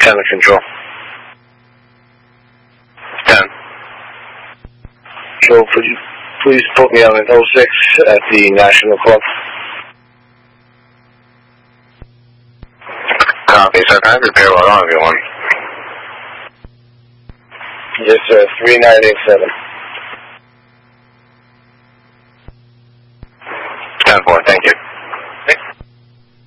10 to control. 10. Control, could you please put me on an 06 at the National Club? Copy, sir. Can I repair what on if you want? Yes, sir. 3987. 10-4, thank you.